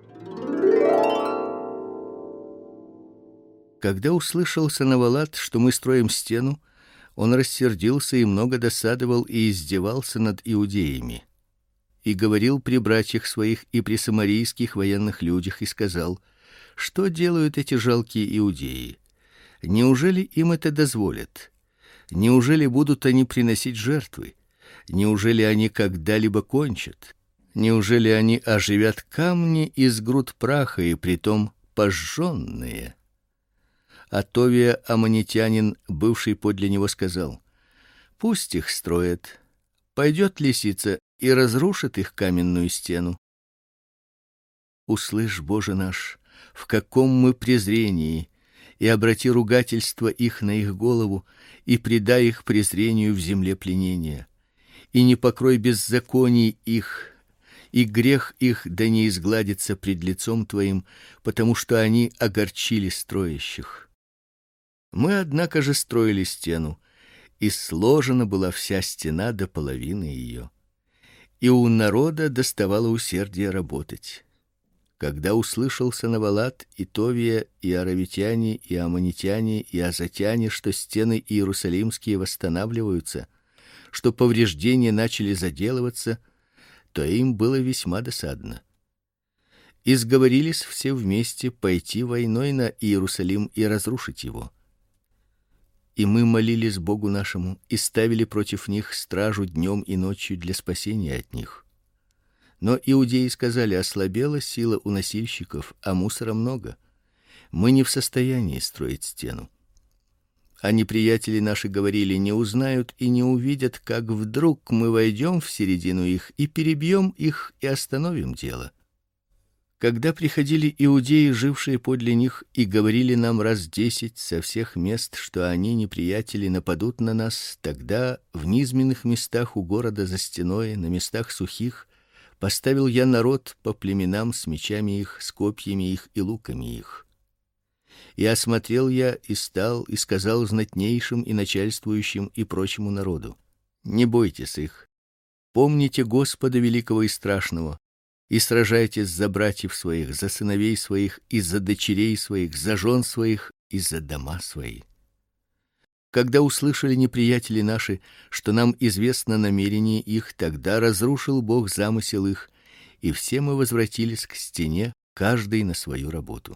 Speaker 1: Когда услышал Санавалат, что мы строим стену, он рассердился и много досадовал и издевался над иудеями. И говорил при братьях своих и при самарийских военных людях и сказал: что делают эти жалкие иудеи? Неужели им это дозволят? Неужели будут они приносить жертвы? Неужели они когда-либо кончат? Неужели они оживят камни из груд праха, и притом пожженные? А Товия аммонитянин, бывший подле него, сказал: пусть их строят. Пойдет лисица и разрушит их каменную стену. Услышь, Боже наш, в каком мы презрении, и обрати ругательство их на их голову, и предай их презрению в земле пленения, и не покрой беззаконий их, и грех их да не изгладится пред лицом твоим, потому что они огорчили строящих. Мы, однако же, строили стену, и сложена была вся стена до половины ее. И у народа доставало усердия работать. Когда услышал Санавалат и Товия и аравитяне и аммонитяне и азатяне, что стены иерусалимские восстанавливаются, что повреждения начали заделываться, то им было весьма досадно. И сговорились все вместе пойти войной на Иерусалим и разрушить его. И мы молились Богу нашему и ставили против них стражу днем и ночью для спасения от них. Но иудеи сказали: ослабела сила у носильщиков, а мусора много. Мы не в состоянии строить стену. А неприятели наши говорили: не узнают и не увидят, как вдруг мы войдем в середину их и перебьем их и остановим дело. Когда приходили иудеи, жившие подле них, и говорили нам раз десять со всех мест, что они, неприятели, нападут на нас, тогда в низменных местах у города за стеной, на местах сухих, поставил я народ по племенам с мечами их, с копьями их и луками их. И осмотрел я и стал и сказал знатнейшим и начальствующим и прочему народу: не бойтесь их, помните Господа великого и страшного, и сражайтесь за братьев своих, за сыновей своих и за дочерей своих, за жен своих и за дома свои. Когда услышали неприятели наши, что нам известно намерение их, тогда разрушил Бог замысел их, и все мы возвратились к стене, каждый на свою работу.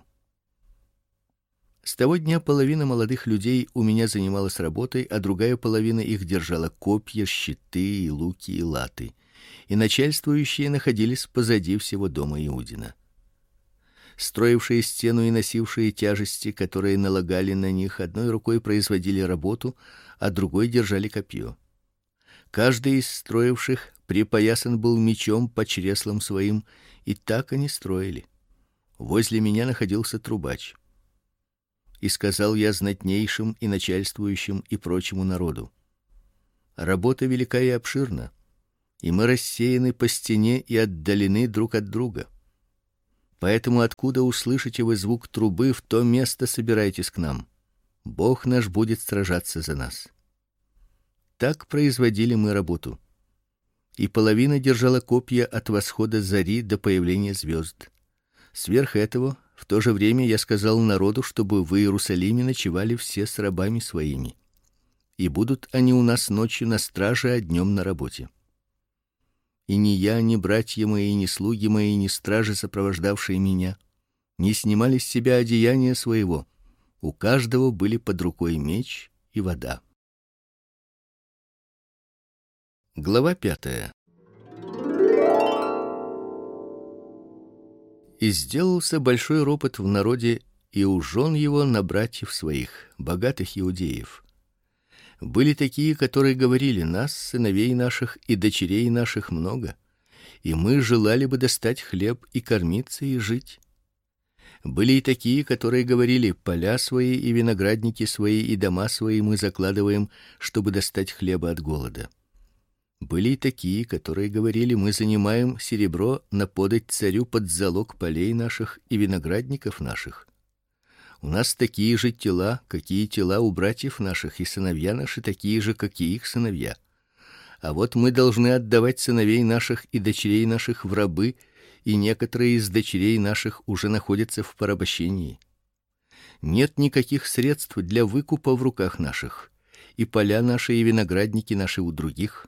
Speaker 1: С того дня половина молодых людей у меня занималась работой, а другая половина их держала копья, щиты и луки и латы. И начальствующие находились позади всего дома Иудина. Строившие стену и носившие тяжести, которые налагали на них, одной рукой производили работу, а другой держали копье. Каждый из строивших припоясан был мечом по чреслам своим, и так они строили. Возле меня находился трубач. И сказал я знатнейшим и начальствующим и прочему народу: работа велика и обширна, и мы рассеяны по стене и отдалены друг от друга. Поэтому откуда услышите вы звук трубы, в то место собирайтесь к нам. Бог наш будет сражаться за нас. Так производили мы работу. И половина держала копья от восхода зари до появления звезд. Сверх этого, в то же время я сказал народу, чтобы в Иерусалиме ночевали все с рабами своими. И будут они у нас ночью на страже, а днем на работе. И ни я, ни братья мои, ни слуги мои, ни стражи, сопровождавшие меня, не снимали с себя одеяния своего. У каждого были под рукой меч и вода. Глава пятая. И сделался большой ропот в народе и у жен его на братьев своих, богатых иудеев. Были такие, которые говорили: нас, сыновей наших и дочерей наших много, и мы желали бы достать хлеб и кормиться и жить. Были и такие, которые говорили: поля свои и виноградники свои и дома свои мы закладываем, чтобы достать хлеба от голода. Были и такие, которые говорили: мы занимаем серебро на подать царю под залог полей наших и виноградников наших. У нас такие же тела, какие тела у братьев наших, и сыновья наши такие же, как и их сыновья. А вот мы должны отдавать сыновей наших и дочерей наших в рабы, и некоторые из дочерей наших уже находятся в порабощении. Нет никаких средств для выкупа в руках наших, и поля наши и виноградники наши у других.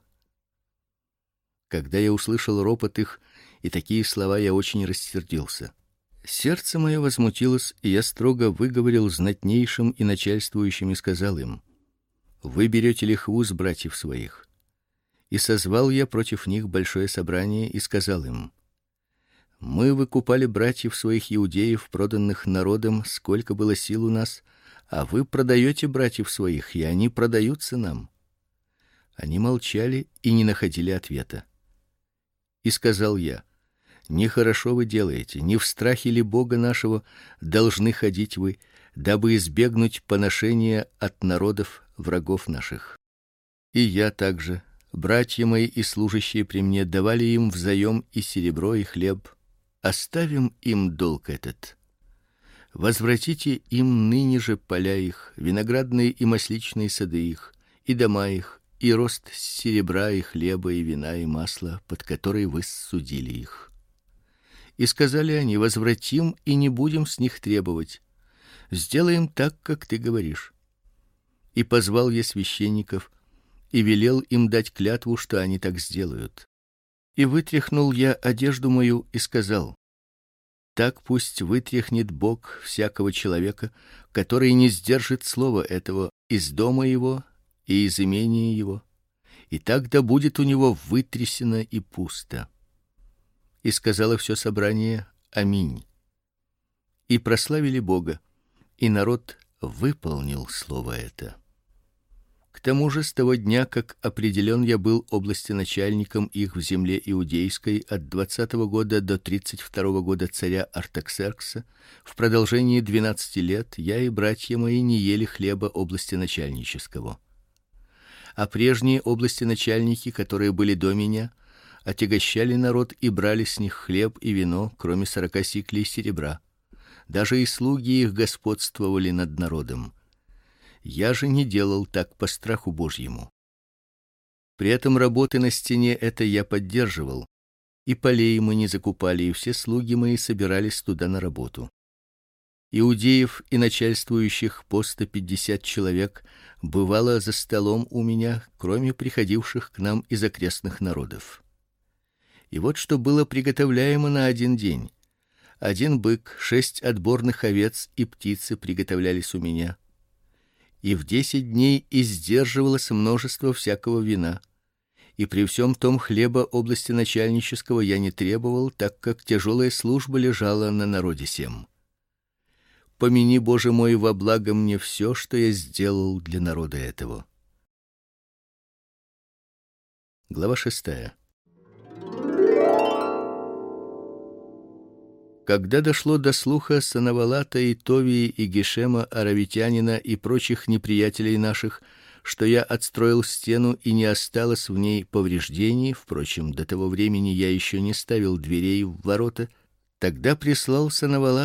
Speaker 1: Когда я услышал ропот их и такие слова, я очень рассердился. Сердце мое возмутилось, и я строго выговорил знатнейшим и начальствующим и сказал им: вы берете лихву с братьев своих. И созвал я против них большое собрание и сказал им: мы выкупали братьев своих иудеев, проданных народом, сколько было сил у нас, а вы продаете братьев своих, и они продаются нам. Они молчали и не находили ответа. И сказал я: нехорошо вы делаете, не в страхе ли Бога нашего должны ходить вы, дабы избегнуть поношения от народов врагов наших. И я также, братья мои и служащие при мне, давали им взаем и серебро, и хлеб. Оставим им долг этот. Возвратите им ныне же поля их, виноградные и масличные сады их, и дома их, и рост серебра и хлеба и вина и масла, под который вы судили их. И сказали они: возвратим и не будем с них требовать. Сделаем так, как ты говоришь. И позвал я священников и велел им дать клятву, что они так сделают. И вытряхнул я одежду мою и сказал: так пусть вытряхнет Бог всякого человека, который не сдержит слова этого из дома его и из имения его, и так да будет у него вытрясено и пусто. И сказало все собрание: аминь. И прославили Бога, и народ выполнил слово это. К тому же с того дня, как определен я был областеначальником их в земле иудейской от двадцатого года до тридцать второго года царя Артаксеркса, в продолжении двенадцати лет я и братья мои не ели хлеба областеначальнического. А прежние областеначальники, которые были до меня, отягощали народ и брали с них хлеб и вино, кроме сорока сиклей серебра. Даже и слуги их господствовали над народом. Я же не делал так по страху Божьему. При этом работы на стене это я поддерживал, и полей мы не закупали, и все слуги мои собирались туда на работу. Иудеев и начальствующих по сто пятьдесят человек бывало за столом у меня, кроме приходивших к нам из окрестных народов. И вот что было приготовляемо на один день: один бык, шесть отборных овец и птицы приготовлялись у меня. И в десять дней издерживалось множество всякого вина. И при всем том хлеба областеначальнического я не требовал, так как тяжелая служба лежала на народе сем. Помяни, Боже мой, во благо мне все, что я сделал для народа этого. Глава шестая. Когда дошло до слуха Санавалата и Товии и Гешема аравитянина и прочих неприятелей наших, что я отстроил стену и не осталось в ней повреждений, впрочем, до того времени я еще не ставил дверей в ворота, тогда прислал Санавалат